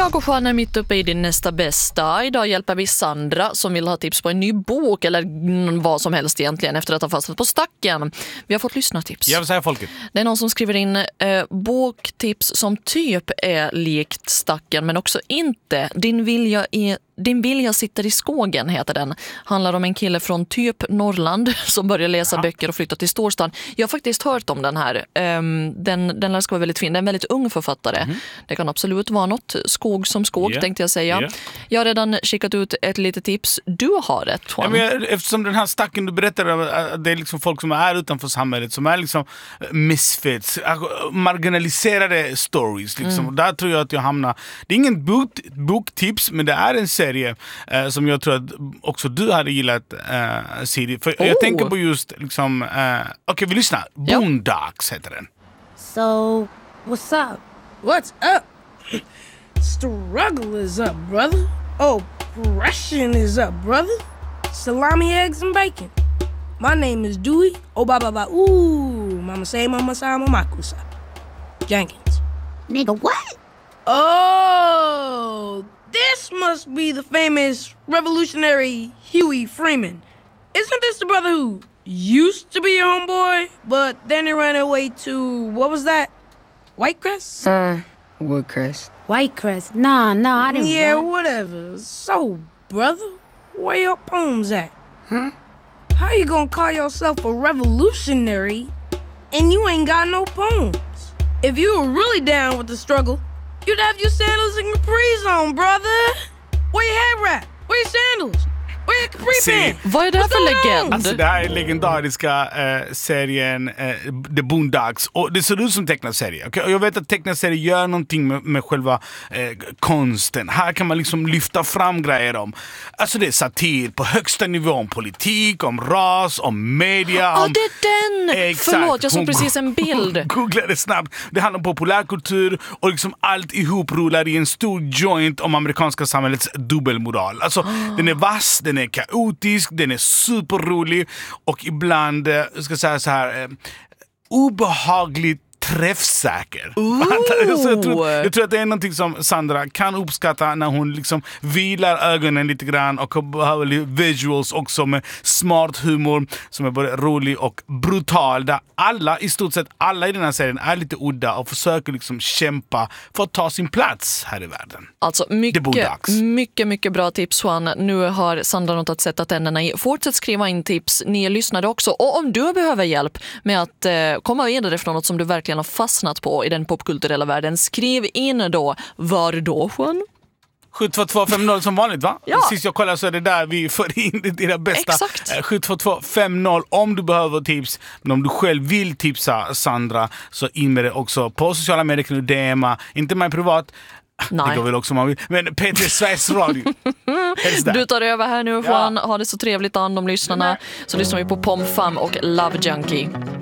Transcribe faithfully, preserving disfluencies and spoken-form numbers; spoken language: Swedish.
Jag och Juan är mitt uppe i din nästa bästa. Idag hjälper vi Sandra som vill ha tips på en ny bok eller vad som helst egentligen efter att ha fastnat på stacken. Vi har fått lyssna tips. Jag vill säga folket. Det är någon som skriver in eh, boktips som typ är likt stacken men också inte. Din vilja är Din vilja sitter i skogen heter den. Handlar om en kille från typ Norrland som börjar läsa ja. böcker och flytta till storstan. Jag har faktiskt hört om den här. Um, den, den ska vara väldigt fin. Det är en väldigt ung författare. Mm. Det kan absolut vara något. Skog som skog yeah. tänkte jag säga. Yeah. Jag har redan skickat ut ett litet tips. Du har rätt, Juan. Ja, men eftersom den här stacken du berättar, det är liksom folk som är utanför samhället, som är liksom misfits, marginaliserade stories. Liksom. Mm. Där tror jag att jag hamnar. Det är ingen bok, boktips, men det är en serie eh, som jag tror att också du hade gillat, eh, Siri. För oh. jag tänker på just liksom, eh, okej, okay, vi lyssnar. Boondocks heter den. So, what's up? What's up? Struggle is up, brother. Oppression is up, brother. Salami, eggs, and bacon. My name is Dewey. Oh, ba ba ba. Ooh, mama say, mama say, mama makusa. Jenkins. Nigga, what? Oh, this must be the famous revolutionary Huey Freeman. Isn't this the brother who used to be your homeboy, but then he ran away to, what was that? Whitecrest? Uh, Woodcrest. Whitecrest? Nah, nah, I didn't. Yeah, whatever. So, brother, where your poems at? Huh? How you gonna call yourself a revolutionary and you ain't got no poems? If you were really down with the struggle, you'd have your sandals and capris on, brother. Where your head wrap? Where your sandals? Where your capri pants? Vad är det här för legend? Alltså det här är legendariska eh, serien eh, The Boondocks. Och det ser ut som tecknad serie. Okay? Och jag vet att tecknad serie gör någonting med, med själva eh, konsten. Här kan man liksom lyfta fram grejer om. Alltså det är satir på högsta nivå, om politik, om ras, om media. Ja, om... det är den! Exakt. Förlåt, jag såg Hon, precis en bild. Googla det snabbt. Det handlar om populärkultur och liksom allt ihop rullar i en stor joint om amerikanska samhällets dubbelmoral. Alltså oh. den är vass, den är kaotisk, den är superrolig och ibland, jag ska säga så här, eh, obehagligt träffsäker. Så jag, tror, jag tror att det är någonting som Sandra kan uppskatta när hon liksom vilar ögonen lite grann och behöver visuals också med smart humor som är både rolig och brutal, där alla, i stort sett alla i den här serien är lite udda och försöker liksom kämpa för att ta sin plats här i världen. Alltså mycket, mycket, mycket bra tips, Juan. Nu har Sandra något att sätta tänderna i. Fortsätt skriva in tips, ni lyssnade också. Och om du behöver hjälp med att eh, komma vidare från något som du verkligen har fastnat på i den popkulturella världen, skriv in då. Var då, Juan? sju två två fem noll som vanligt, va? Ja. Sist jag kollade så är det där vi för in dina bästa. Exakt. sju två två fem noll om du behöver tips. Men om du själv vill tipsa Sandra, så in med det också på sociala medier, kan du D M:a. Inte mig privat. Nej. Det går väl också om man vill. Men P tre Sveriges Radio. Du tar över här nu, Juan. Ja. Ha det så trevligt an de lyssnarna. Så lyssnar vi på Pom Fam och Love Junkie.